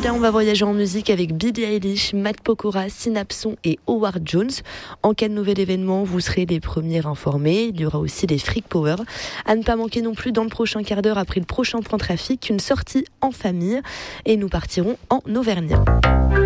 là, on va voyager en musique avec Billie Eilish, Matt Pokora, Synapson et Howard Jones. En cas de nouvel événement, vous serez les premiers informés. Il y aura aussi les Freak Power. À ne pas manquer non plus dans le prochain quart d'heure après le prochain point trafic, une sortie en famille. Et nous partirons en Auvergne.